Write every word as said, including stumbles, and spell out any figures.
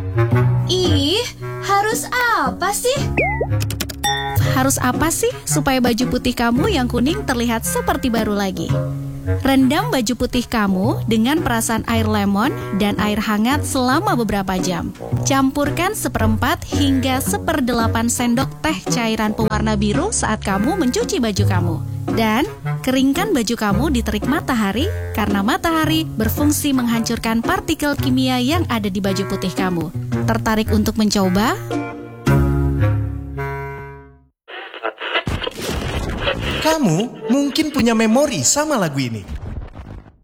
Ih, harus apa sih? Harus apa sih supaya baju putih kamu yang kuning terlihat seperti baru lagi? Rendam baju putih kamu dengan perasan air lemon dan air hangat selama beberapa jam. Campurkan seperempat hingga seperdelapan sendok teh cairan pewarna biru saat kamu mencuci baju kamu. Dan keringkan baju kamu di terik matahari karena matahari berfungsi menghancurkan partikel kimia yang ada di baju putih kamu. Tertarik untuk mencoba? Kamu mungkin punya memori sama lagu ini.